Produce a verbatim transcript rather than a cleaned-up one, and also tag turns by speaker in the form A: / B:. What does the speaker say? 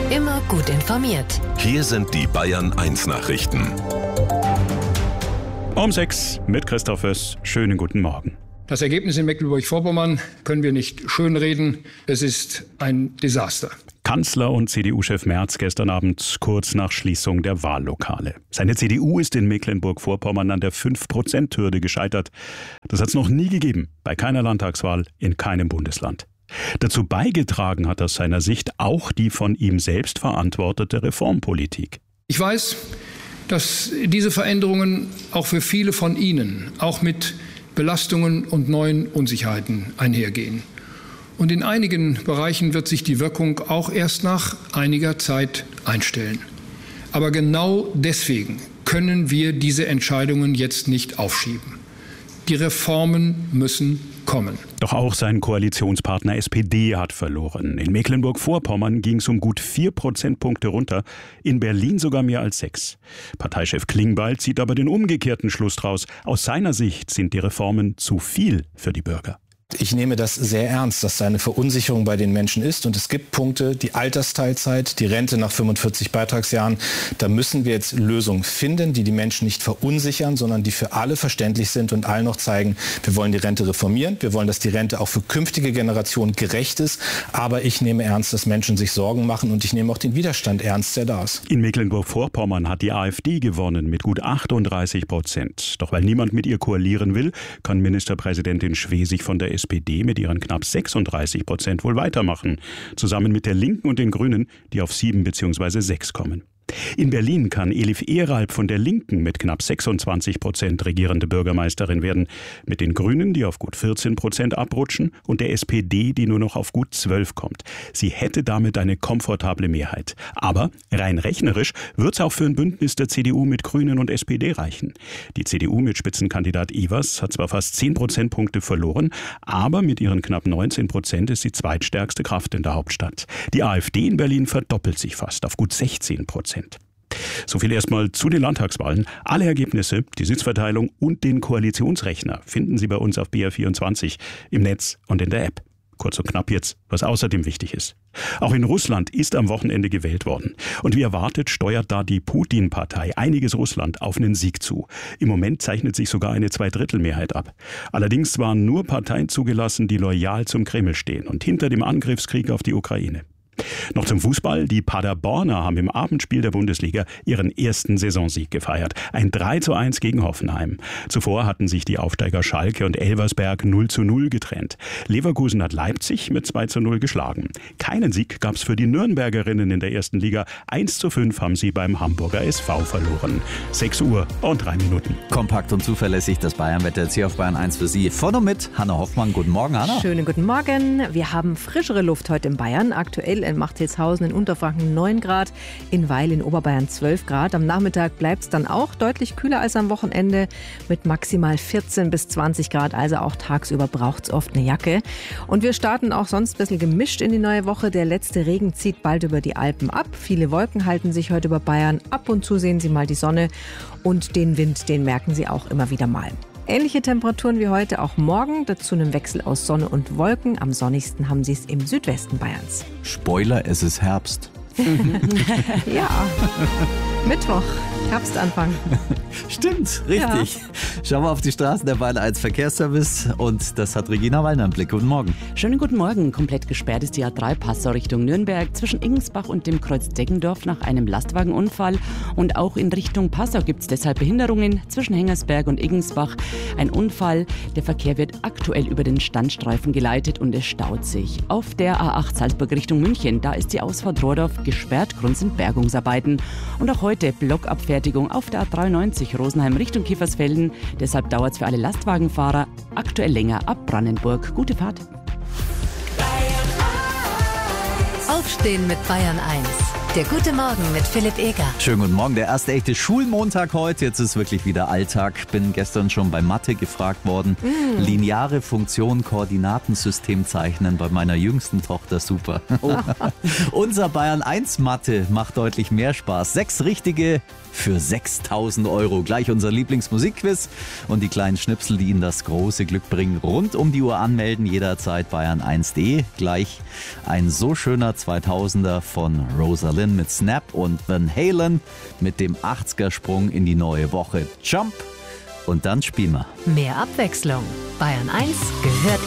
A: Immer gut informiert.
B: Hier sind die Bayern eins Nachrichten.
C: Um sechs mit Christoph Föss. Schönen guten Morgen.
D: Das Ergebnis in Mecklenburg-Vorpommern können wir nicht schönreden. Es ist ein Desaster.
C: Kanzler und C D U-Chef Merz gestern Abend kurz nach Schließung der Wahllokale. Seine C D U ist in Mecklenburg-Vorpommern an der fünf Prozent Hürde gescheitert. Das hat es noch nie gegeben, bei keiner Landtagswahl in keinem Bundesland. Dazu beigetragen hat aus seiner Sicht auch die von ihm selbst verantwortete Reformpolitik.
D: Ich weiß, dass diese Veränderungen auch für viele von Ihnen, auch mit Belastungen und neuen Unsicherheiten einhergehen. Und in einigen Bereichen wird sich die Wirkung auch erst nach einiger Zeit einstellen. Aber genau deswegen können wir diese Entscheidungen jetzt nicht aufschieben. Die Reformen müssen kommen.
C: Doch auch sein Koalitionspartner S P D hat verloren. In Mecklenburg-Vorpommern ging es um gut vier Prozentpunkte runter, in Berlin sogar mehr als sechs. Parteichef Klingbeil zieht aber den umgekehrten Schluss draus. Aus seiner Sicht sind die Reformen zu viel für die Bürger.
E: Ich nehme das sehr ernst, dass da eine Verunsicherung bei den Menschen ist. Und es gibt Punkte, die Altersteilzeit, die Rente nach fünfundvierzig Beitragsjahren. Da müssen wir jetzt Lösungen finden, die die Menschen nicht verunsichern, sondern die für alle verständlich sind und allen noch zeigen, wir wollen die Rente reformieren. Wir wollen, dass die Rente auch für künftige Generationen gerecht ist. Aber ich nehme ernst, dass Menschen sich Sorgen machen. Und ich nehme auch den Widerstand ernst, der da ist.
C: In Mecklenburg-Vorpommern hat die AfD gewonnen mit gut achtunddreißig Prozent. Doch weil niemand mit ihr koalieren will, kann Ministerpräsidentin Schwesig von der S P D mit ihren knapp sechsunddreißig Prozent wohl weitermachen, zusammen mit der Linken und den Grünen, die auf sieben bzw. sechs kommen. In Berlin kann Elif Ehralp von der Linken mit knapp sechsundzwanzig Prozent regierende Bürgermeisterin werden, mit den Grünen, die auf gut vierzehn Prozent abrutschen, und der S P D, die nur noch auf gut zwölf kommt. Sie hätte damit eine komfortable Mehrheit. Aber rein rechnerisch wird es auch für ein Bündnis der C D U mit Grünen und S P D reichen. Die C D U mit Spitzenkandidat Evers hat zwar fast zehn Prozentpunkte verloren, aber mit ihren knapp neunzehn Prozent ist sie zweitstärkste Kraft in der Hauptstadt. Die AfD in Berlin verdoppelt sich fast auf gut sechzehn Prozent. So viel erstmal zu den Landtagswahlen. Alle Ergebnisse, die Sitzverteilung und den Koalitionsrechner finden Sie bei uns auf B R vierundzwanzig im Netz und in der App. Kurz und knapp jetzt, was außerdem wichtig ist. Auch in Russland ist am Wochenende gewählt worden. Und wie erwartet, steuert da die Putin-Partei einiges Russland auf einen Sieg zu. Im Moment zeichnet sich sogar eine Zweidrittelmehrheit ab. Allerdings waren nur Parteien zugelassen, die loyal zum Kreml stehen und hinter dem Angriffskrieg auf die Ukraine. Noch zum Fußball. Die Paderborner haben im Abendspiel der Bundesliga ihren ersten Saisonsieg gefeiert. Ein drei zu eins gegen Hoffenheim. Zuvor hatten sich die Aufsteiger Schalke und Elversberg null zu null getrennt. Leverkusen hat Leipzig mit zwei zu null geschlagen. Keinen Sieg gab es für die Nürnbergerinnen in der ersten Liga. eins zu fünf haben sie beim Hamburger S V verloren. sechs Uhr und drei Minuten.
F: Kompakt und zuverlässig das Bayernwetter jetzt hier auf Bayern eins für Sie. Von und mit Hanna Hoffmann. Guten Morgen, Hanna.
G: Schönen guten Morgen. Wir haben frischere Luft heute in Bayern. Aktuell in Machtshausen in Unterfranken neun Grad, in Weil in Oberbayern zwölf Grad. Am Nachmittag bleibt es dann auch deutlich kühler als am Wochenende mit maximal vierzehn bis zwanzig Grad. Also auch tagsüber braucht es oft eine Jacke. Und wir starten auch sonst ein bisschen gemischt in die neue Woche. Der letzte Regen zieht bald über die Alpen ab. Viele Wolken halten sich heute über Bayern. Ab und zu sehen Sie mal die Sonne und den Wind, den merken Sie auch immer wieder mal. Ähnliche Temperaturen wie heute auch morgen, dazu einen Wechsel aus Sonne und Wolken. Am sonnigsten haben Sie es im Südwesten Bayerns.
F: Spoiler, es ist Herbst.
G: Ja, Mittwoch, Herbstanfang.
F: Stimmt, richtig. Ja. Schauen wir auf die Straßen der Bayern eins Verkehrsservice und das hat Regina Wallner im Blick. Guten Morgen.
H: Schönen guten Morgen. Komplett gesperrt ist die A drei Passau Richtung Nürnberg zwischen Ingensbach und dem Kreuz Deggendorf nach einem Lastwagenunfall. Und auch in Richtung Passau gibt es deshalb Behinderungen zwischen Hengersberg und Ingensbach. Ein Unfall. Der Verkehr wird aktuell über den Standstreifen geleitet und es staut sich. Auf der A acht Salzburg Richtung München, da ist die Ausfahrt Rohrdorf gesperrt. Grund sind Bergungsarbeiten. Und auch heute Blockabfertigung auf der A dreiundneunzig Rosenheim Richtung Kiefersfelden. Deshalb dauert es für alle Lastwagenfahrer aktuell länger ab Brandenburg. Gute Fahrt.
A: Aufstehen mit Bayern eins. Der gute Morgen mit Philipp Eger.
F: Schönen guten Morgen. Der erste echte Schulmontag heute. Jetzt ist wirklich wieder Alltag. Bin gestern schon bei Mathe gefragt worden. Mm. Lineare Funktion, Koordinatensystem zeichnen bei meiner jüngsten Tochter. Super. Oh. Unser Bayern eins Mathe macht deutlich mehr Spaß. Sechs richtige für sechstausend Euro. Gleich unser Lieblingsmusikquiz und die kleinen Schnipsel, die Ihnen das große Glück bringen. Rund um die Uhr anmelden, jederzeit bayern eins punkt de. Gleich ein so schöner zweitausender von Rosalie. Lynn mit Snap und Van Halen mit dem achtziger-Sprung in die neue Woche. Jump und dann spielen wir.
A: Mehr Abwechslung. Bayern eins gehört